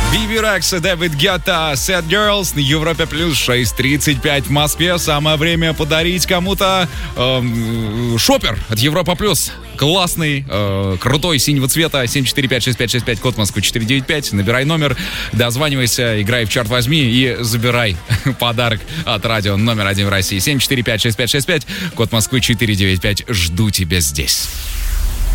Биби Рекс и Дэвид Гетта, Sad Girls на Европе плюс 6:35 в Москве. Самое время подарить кому-то шопер от Европа плюс. Классный, крутой, синего цвета. 7456565, код Москвы 495. Набирай номер, дозванивайся, играй в «Черт возьми» и забирай подарок от радио номер 1 в России. 7456565, код Москвы 495. Жду тебя здесь.